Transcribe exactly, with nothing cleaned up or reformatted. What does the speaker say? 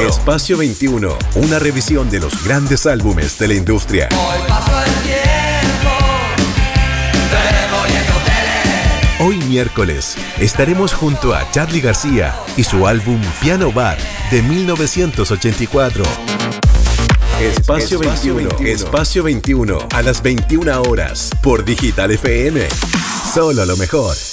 Espacio veintiuno, una revisión de los grandes álbumes de la industria. Hoy paso el tiempo, demoliendo tele. Hoy miércoles estaremos junto a Charly García y su álbum Piano Bar de mil novecientos ochenta y cuatro. Espacio, Espacio veintiuno, veintiuno, Espacio veintiuno, a las veintiuna horas, por Digital F M. Solo lo mejor.